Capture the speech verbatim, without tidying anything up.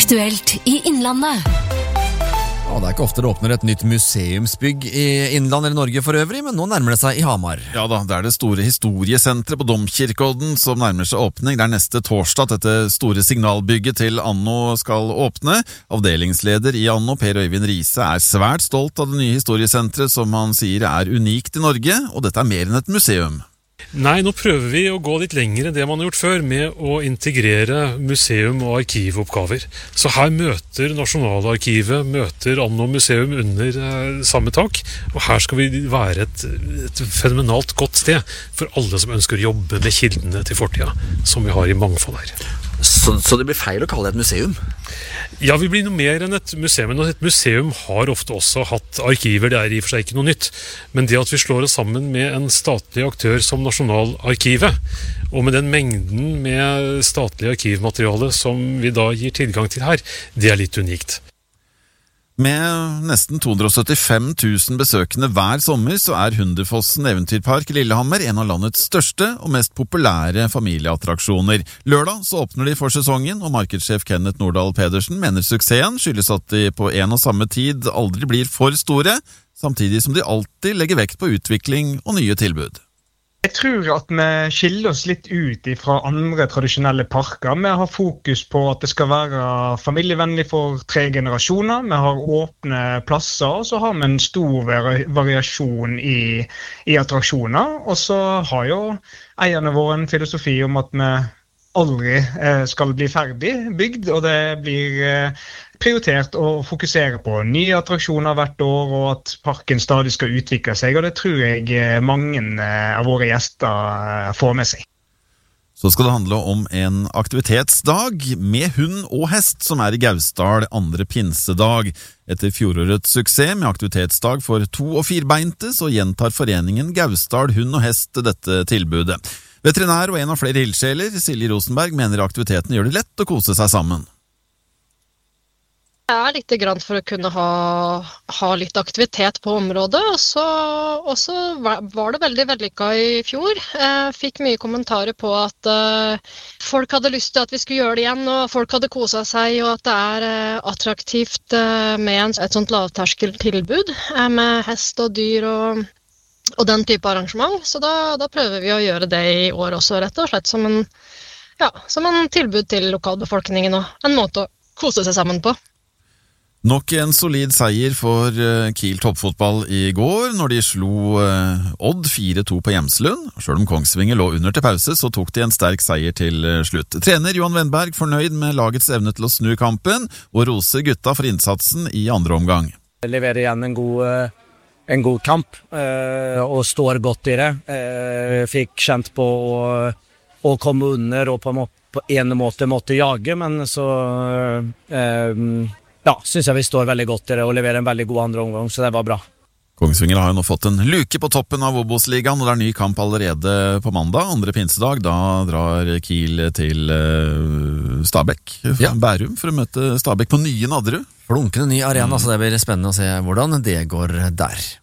Aktuelt i Innlandet. Ja, det er ikke ofte det åpner et nytt museumsbygg i Innland eller Norge for øvrig, men nå nærmer det seg i Hamar. Ja da, det er det store historiesentret på Domkirkeodden som nærmer seg åpning. Det er neste torsdag at dette store signalbygget til Anno skal åpne. Avdelingsleder i Anno, Per Øyvind Riise, er svært stolt av det nye historiesentret som han sier er unikt i Norge, og dette er mer enn et museum. Nei, nå prøver vi å gå litt lenger enn det man har gjort før med å integrere museum- og arkivoppgaver. Så her møter Nasjonalarkivet, møter Anno museum under eh, samme tak, og her skal vi være et, et fenomenalt godt sted for alle som ønsker å jobbe med kildene til fortida, som vi har i mangfold her. Så, så det blir feil å kalle det et museum? Ja, vi blir noe mer enn et museum. Og et museum har ofte også hatt arkiver, det er i og for seg ikke noe nytt. Men det at vi slår oss sammen med en statlig aktør som Nasjonalarkivet, og med den mengden med statlig arkivmateriale som vi da gir tilgang til her, det er litt unikt. Med nesten to hundre og syttifem tusen besøkende hver sommer så er Hunderfossen Eventyrpark i Lillehammer en av landets største og mest populære familieattraksjoner. Lørdag så åpner de for sesongen, og markedssjef Kenneth Nordahl Pedersen mener suksessen skyldes at de på en og samme tid aldri blir for store, samtidig som de alltid legger vekt på utvikling og nye tilbud. Jeg tror at vi skiller oss litt ut fra andre tradisjonelle parker. Vi har fokus på at det skal være familievennlig for tre generasjoner. Vi har åpne plasser, og så har vi en stor variasjon i, i attraksjoner. Og så har jo eierne våre en filosofi om at vi aldri eh, skal bli ferdig bygd, og det blir eh, prioritert å fokusere på nye attraksjoner hvert år, og at parken stadig skal utvikle seg, og det tror jeg mange eh, av våre gjester eh, får med seg. Så skal det handle om en aktivitetsdag med hund og hest som er i Gausdal andre pinsedag. Etter fjorårets suksess med aktivitetsdag for to- og firbeinte, så gjentar foreningen Gausdal hund og hest dette tilbudet. Veterinær og en av flere ildsjeler, Silje Rosenberg, mener aktiviteten gjør det lett å kose seg sammen. Det er litt grann for å kunne ha, ha litt aktivitet på området, og så, og så var det veldig vellykket i fjor. Jeg fikk mye kommentarer på at uh, folk hadde lyst til at vi skulle gjøre det igjen, og folk hadde koset seg, og at det er uh, attraktivt uh, med en, et sånt lavterskeltilbud uh, med hest og dyr og og den type arrangement, så da, da prøver vi å gjøre det i år også, rett og slett som en, ja, som en tilbud til lokalbefolkningen og en måte å kose seg sammen på. Nok en solid seier for Kiel toppfotball i går, når de slo Odd fire to på Hjemslund. Selv om Kongsvinger lå under til pause, så tok de en sterk seier til slutt. Trener Johan Wennberg fornøyd med lagets evne til å snu kampen, og roser gutta for innsatsen i andre omgang. Leverer igjen en god en god kamp, eh, og står godt i det. Eh, fikk kjent på å, å komme under, og på, må, på en måte måtte jage, men så eh, ja, synes jeg vi står veldig godt i det, og leverer en veldig god andre omgang, så det var bra. Kongsvinger har jo nå fått en luke på toppen av Obos-ligaen, og det er ny kamp allerede på mandag, andre pinsedag. Da drar Kiel til uh, Stabæk, ja. Bærum, for å møte Stabæk på nye Nadderud. Flunkende ny arena, så det blir spennende å se hvordan det går der.